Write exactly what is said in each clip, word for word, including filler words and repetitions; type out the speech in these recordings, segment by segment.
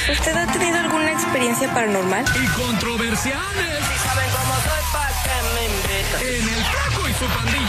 ¿Usted ha tenido alguna experiencia paranormal? Y controversiales. Si saben cómo soy, ¿pa' qué me invitan? En El Flaco y su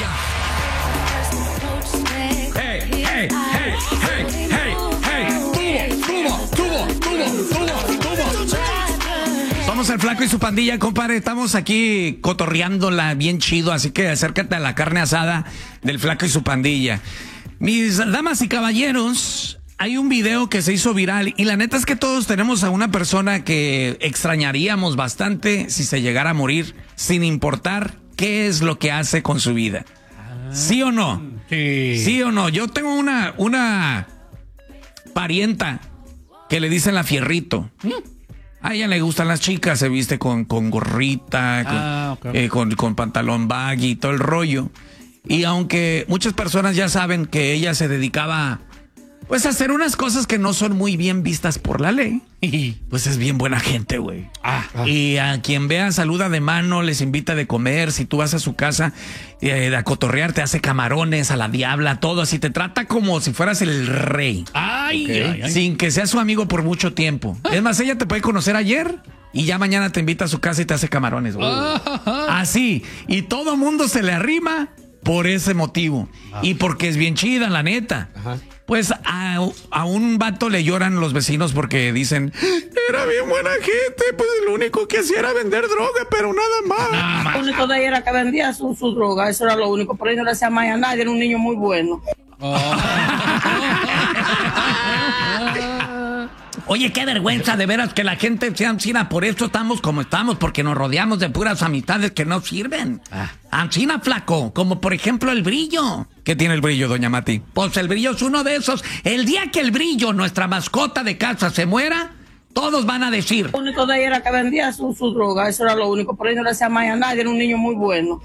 pandilla. Hey, hey, hey, hey, hey, hey. Tubo, tubo, tubo, tubo, tubo, tubo. Somos El Flaco y su pandilla, compadre. Estamos aquí cotorreándola bien chido, así que acércate a la carne asada del Flaco y su pandilla. Mis damas y caballeros, hay un video que se hizo viral y la neta es que todos tenemos a una persona que extrañaríamos bastante si se llegara a morir, sin importar qué es lo que hace con su vida. ¿Sí o no? Sí. ¿Sí o no? Yo tengo una, una parienta que le dicen la Fierrito. A ella le gustan las chicas, se viste con, con gorrita, con, Ah, okay. eh, con, con pantalón baggy y todo el rollo. Y aunque muchas personas ya saben que ella se dedicaba pues a hacer unas cosas que no son muy bien vistas por la ley, pues es bien buena gente, güey. Ah, ah. Y a quien vea saluda de mano, les invita de comer. Si tú vas a su casa eh, a cotorrear, te hace camarones, a la diabla, todo así. Te trata como si fueras el rey. Ay, Okay. ay, ay. Sin que sea su amigo por mucho tiempo. Es más, ella te puede conocer ayer y ya mañana te invita a su casa y te hace camarones, güey. Así. Y todo mundo se le arrima por ese motivo. Ah. Y porque es bien chida, la neta. Ajá. Pues a, a un vato le lloran los vecinos porque dicen, era bien buena gente, pues lo único que hacía era vender droga, pero nada más. Ah, Lo único de ella era que vendía su, su droga, eso era lo único. Por ahí no le hacía más a nadie, era un niño muy bueno. Oye, qué vergüenza, de veras, que la gente sea ancina. Por eso estamos como estamos, porque nos rodeamos de puras amistades que no sirven. Ah. Ancina, flaco, como por ejemplo el brillo. ¿Qué tiene el brillo, doña Mati? Pues el brillo es uno de esos. El día que el brillo, nuestra mascota de casa, se muera, todos van a decir. Lo único de ella era que vendía su, su droga, eso era lo único. Por ahí no le hacía más a nadie, era un niño muy bueno.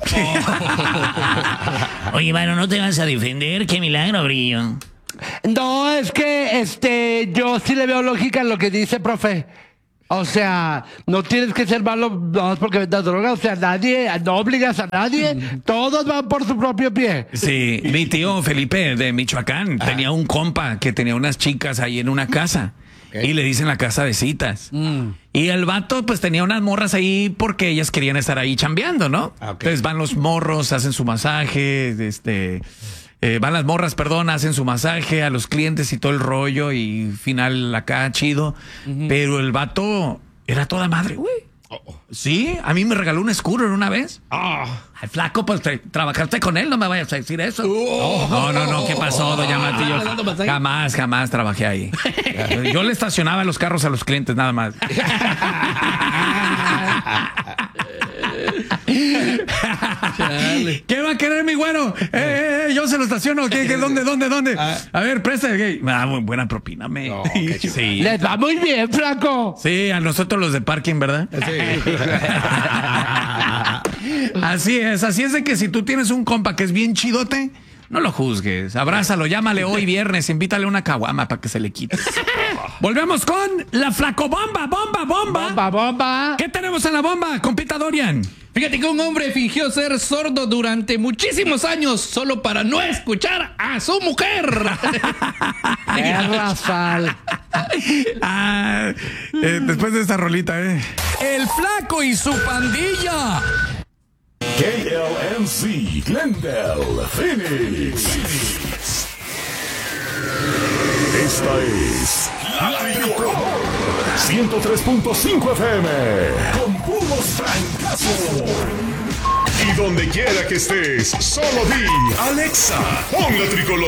Oye, mano, no te vas a defender. Qué milagro, brillo. No, es que este, yo sí le veo lógica en lo que dice, profe. O sea, no tienes que ser malo no, porque vendas droga. O sea, nadie, no obligas a nadie. Todos van por su propio pie. Sí, mi tío Felipe de Michoacán tenía un compa que tenía unas chicas ahí en una casa. Y le dicen la casa de citas. Mm. Y el vato pues tenía unas morras ahí porque ellas querían estar ahí chambeando, ¿no? Ah, ok. Entonces van los morros, hacen su masaje, este... Eh, van las morras, perdón, hacen su masaje a los clientes y todo el rollo y final acá chido. Pero el vato era toda madre, güey. Sí, a mí me regaló un scooter una vez. Ah. Al flaco, pues te, trabajaste con él, no me vayas a decir eso. Oh. No, no, no, ¿qué pasó, doña Ah, Mati? Yo ¿dando masaje? jamás, jamás trabajé ahí. Yo le estacionaba los carros a los clientes, nada más. Chale. ¿Qué va a querer mi güero? Eh, eh, eh, yo se lo estaciono. ¿Qué, qué, ¿Dónde, dónde, dónde? A ver, presta. ¿Qué? Ah, muy buena propina, me. No, qué chulo. Sí. Les va muy bien, flaco. Sí, a nosotros los de parking, ¿verdad? Así es, así es de que si tú tienes un compa que es bien chidote, no lo juzgues, abrázalo, llámale hoy viernes, invítale una caguama para que se le quite. Volvemos con la flacobomba, bomba, bomba. Bomba, bomba. ¿Qué tenemos en la bomba, compita Dorian? Fíjate que un hombre fingió ser sordo durante muchísimos años solo para no escuchar a su mujer. Qué rasal. Ah, eh, después de esta rolita, ¿eh? El flaco y su pandilla. K L M C, Glendale, Phoenix. Esta es La Tricolor ciento tres punto cinco F M con puros francazos. Y donde quiera que estés, solo di Alexa, pon La Tricolor.